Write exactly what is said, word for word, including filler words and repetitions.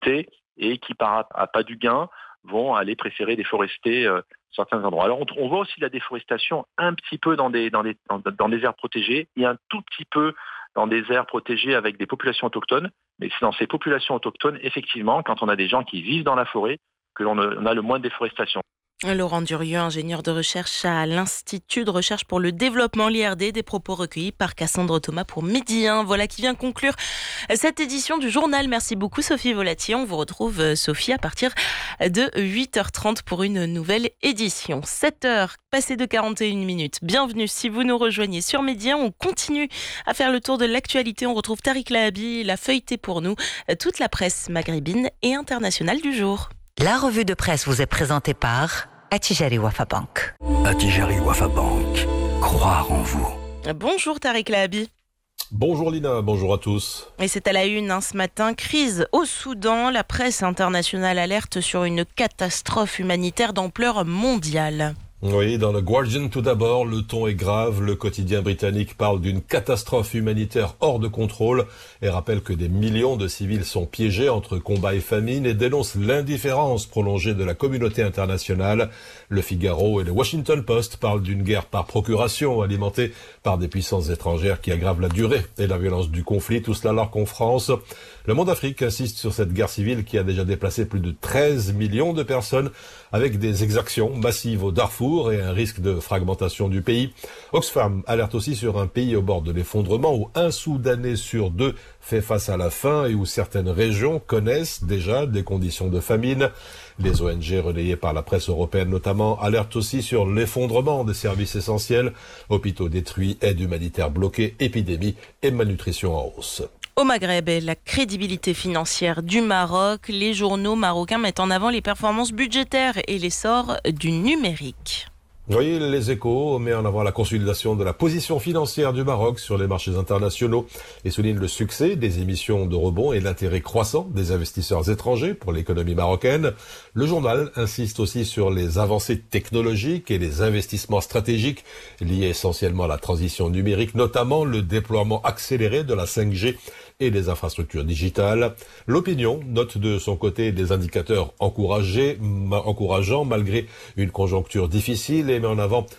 et qui, par à pas du gain, vont aller préférer déforester euh, certains endroits. Alors on, on voit aussi la déforestation un petit peu dans des, dans des, dans, dans des aires protégées et un tout petit peu dans des aires protégées avec des populations autochtones. Mais c'est dans ces populations autochtones, effectivement, quand on a des gens qui vivent dans la forêt, que l'on a, on a le moins de déforestation. Laurent Durieux, ingénieur de recherche à l'Institut de recherche pour le développement, l'I R D, des propos recueillis par Cassandre Thomas pour Midi un. Voilà qui vient conclure cette édition du journal. Merci beaucoup Sophie Volatier. On vous retrouve, Sophie, à partir de huit heures trente pour une nouvelle édition. sept heures passées de quarante et une minutes. Bienvenue si vous nous rejoignez sur Midi un. On continue à faire le tour de l'actualité. On retrouve Tariq Lahabi, la feuilletée pour nous, toute la presse maghrébine et internationale du jour. La revue de presse vous est présentée par Attijari Wafa Bank. Attijari Wafa Bank. Croire en vous. Bonjour Tariq Lahabi. Bonjour Lina, bonjour à tous. Et c'est à la une hein, ce matin, crise au Soudan. La presse internationale alerte sur une catastrophe humanitaire d'ampleur mondiale. Oui, dans le Guardian tout d'abord, le ton est grave. Le quotidien britannique parle d'une catastrophe humanitaire hors de contrôle et rappelle que des millions de civils sont piégés entre combat et famine et dénonce l'indifférence prolongée de la communauté internationale. Le Figaro et le Washington Post parlent d'une guerre par procuration alimentée par des puissances étrangères qui aggravent la durée et la violence du conflit, tout cela alors qu'en France, le Monde Afrique insiste sur cette guerre civile qui a déjà déplacé plus de treize millions de personnes avec des exactions massives au Darfour et un risque de fragmentation du pays. Oxfam alerte aussi sur un pays au bord de l'effondrement où un Soudanais sur deux fait face à la faim et où certaines régions connaissent déjà des conditions de famine. Les O N G relayées par la presse européenne notamment alertent aussi sur l'effondrement des services essentiels, hôpitaux détruits, aide humanitaire bloquée, épidémie et malnutrition en hausse. Au Maghreb, la crédibilité financière du Maroc, les journaux marocains mettent en avant les performances budgétaires et l'essor du numérique. Oui, les Échos met en avant la consolidation de la position financière du Maroc sur les marchés internationaux et souligne le succès des émissions de rebond et l'intérêt croissant des investisseurs étrangers pour l'économie marocaine. Le journal insiste aussi sur les avancées technologiques et les investissements stratégiques liés essentiellement à la transition numérique, notamment le déploiement accéléré de la cinq G et des infrastructures digitales. L'opinion note de son côté des indicateurs encouragés, ma, encourageants malgré une conjoncture difficile et met en avant